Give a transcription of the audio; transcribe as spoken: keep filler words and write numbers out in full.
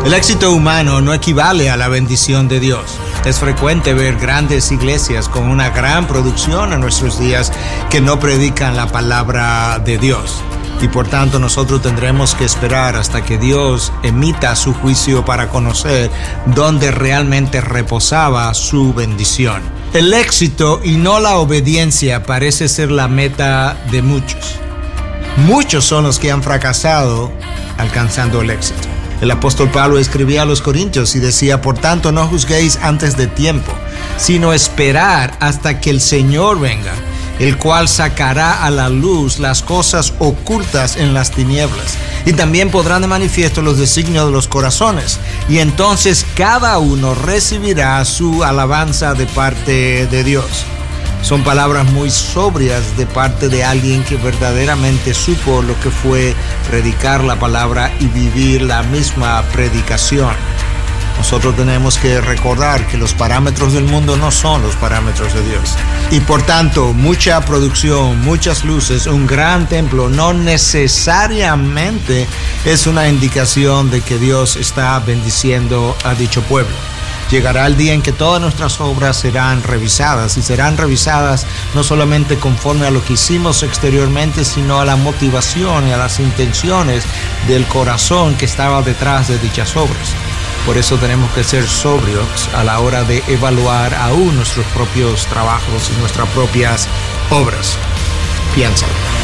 El éxito humano no equivale a la bendición de Dios. Es frecuente ver grandes iglesias con una gran producción en nuestros días que no predican la palabra de Dios. Y por tanto nosotros tendremos que esperar hasta que Dios emita su juicio para conocer dónde realmente reposaba su bendición. El éxito y no la obediencia parece ser la meta de muchos. Muchos son los que han fracasado alcanzando el éxito. El apóstol Pablo escribía a los Corintios y decía: por tanto no juzguéis antes de tiempo, sino esperar hasta que el Señor venga, el cual sacará a la luz las cosas ocultas en las tinieblas, y también podrán de manifiesto los designios de los corazones, y entonces cada uno recibirá su alabanza de parte de Dios. Son palabras muy sobrias de parte de alguien que verdaderamente supo lo que fue predicar la palabra y vivir la misma predicación. Nosotros tenemos que recordar que los parámetros del mundo no son los parámetros de Dios. Y por tanto, mucha producción, muchas luces, un gran templo no necesariamente es una indicación de que Dios está bendiciendo a dicho pueblo. Llegará el día en que todas nuestras obras serán revisadas, y serán revisadas no solamente conforme a lo que hicimos exteriormente, sino a la motivación y a las intenciones del corazón que estaba detrás de dichas obras. Por eso tenemos que ser sobrios a la hora de evaluar aún nuestros propios trabajos y nuestras propias obras. Piénsalo.